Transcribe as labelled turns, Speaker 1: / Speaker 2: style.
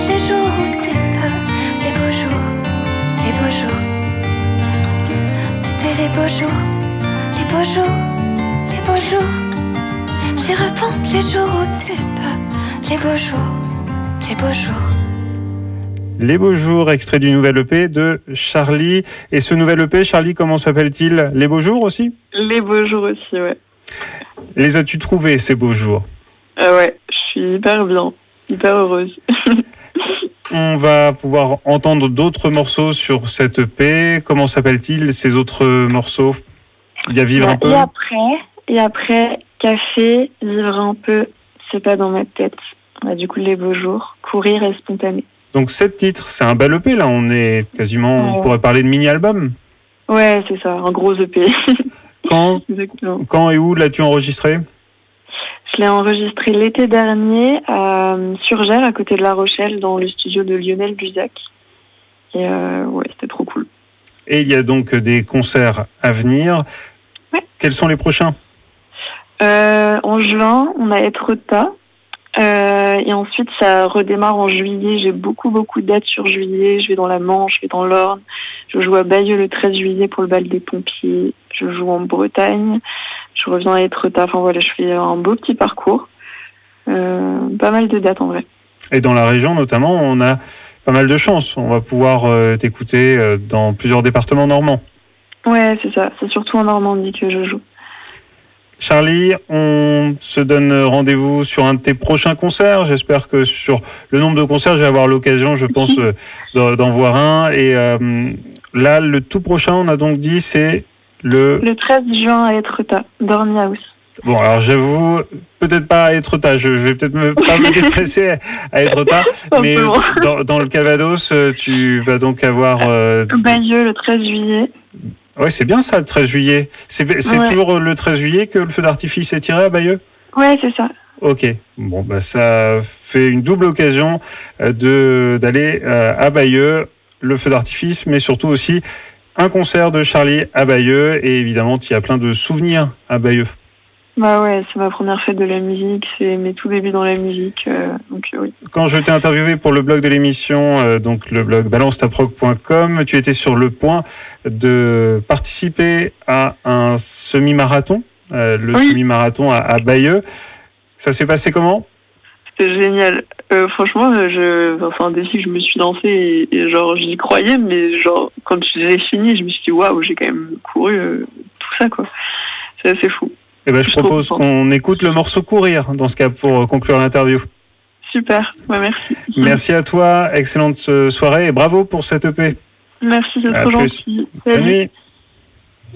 Speaker 1: repense les jours où c'est pas les beaux jours, les beaux jours. C'était les beaux jours, les beaux jours, les beaux jours. J'y repense les jours où c'est pas les beaux jours, les beaux jours.
Speaker 2: Les beaux jours, extrait du nouvel EP de Charlie. Et ce nouvel EP, Charlie, comment s'appelle-t-il? Les beaux jours aussi?
Speaker 3: Les beaux jours aussi, ouais.
Speaker 2: Les as-tu trouvés, ces beaux jours?
Speaker 3: Ouais, je suis hyper bien, hyper heureuse.
Speaker 2: On va pouvoir entendre d'autres morceaux sur cet EP. Comment s'appellent-ils, ces autres morceaux? Il y a Vivre un peu.
Speaker 3: Et après, Café, Vivre un peu, C'est pas dans ma tête. Du coup, Les beaux jours, Courir et Spontané.
Speaker 2: Donc 7 titres, c'est un bel EP là, on est quasiment, on pourrait parler de mini-album.
Speaker 3: Ouais, c'est ça, un gros EP.
Speaker 2: Quand et où l'as-tu enregistré?
Speaker 3: Je l'ai enregistré l'été dernier à Surgères, à côté de La Rochelle, dans le studio de Lionel Buzac. Et ouais, c'était trop cool.
Speaker 2: Et il y a donc des concerts à venir.
Speaker 3: Ouais.
Speaker 2: Quels sont les prochains?
Speaker 3: En juin, on a Etretat. Et ensuite, ça redémarre en juillet. J'ai beaucoup de dates sur juillet. Je vais dans la Manche, je vais dans l'Orne. Je joue à Bayeux le 13 juillet pour le bal des pompiers. Je joue en Bretagne. Je reviens à Etretat. Enfin voilà, je fais un beau petit parcours. Pas mal de dates en vrai. Et
Speaker 2: dans la région notamment, on a pas mal de chance. On va pouvoir t'écouter dans plusieurs départements normands.
Speaker 3: Ouais, c'est ça. C'est surtout en Normandie que je joue.
Speaker 2: Charlie, on se donne rendez-vous sur un de tes prochains concerts. J'espère que sur le nombre de concerts, je vais avoir l'occasion, je pense, d'en voir un. Et là, le tout prochain, on a donc dit, c'est le
Speaker 3: 13 juin à Etretat, Dormy House.
Speaker 2: Bon, alors j'avoue, peut-être pas à Etretat, je vais peut-être pas me déplacer à Etretat, mais dans le Calvados, tu vas donc avoir...
Speaker 3: Bayeux le 13 juillet.
Speaker 2: Ouais, c'est bien ça, le 13 juillet. C'est toujours le 13 juillet que le feu d'artifice est tiré à Bayeux?
Speaker 3: Ouais, c'est ça.
Speaker 2: Ok, bon, bah ça fait une double occasion d'aller à Bayeux, le feu d'artifice, mais surtout aussi un concert de Charlie à Bayeux, et évidemment, il y a plein de souvenirs à Bayeux.
Speaker 3: Bah ouais, c'est ma première fête de la musique, c'est mes tout débuts dans la musique, donc oui.
Speaker 2: Quand je t'ai interviewé pour le blog de l'émission, donc le blog balancetaprog.com, tu étais sur le point de participer à un semi-marathon, semi-marathon à Bayeux. Ça s'est passé comment?
Speaker 3: C'était génial. Franchement, c'est un défi que je me suis lancé et genre j'y croyais, mais genre quand j'ai fini, je me suis dit waouh, j'ai quand même couru tout ça quoi. C'est assez fou.
Speaker 2: Eh ben, je propose qu'on écoute le morceau Courir, dans ce cas, pour conclure l'interview.
Speaker 3: Super, ouais, merci.
Speaker 2: Merci à toi, excellente soirée et bravo pour cette EP.
Speaker 3: Merci, c'est trop gentil.
Speaker 2: Bonne nuit.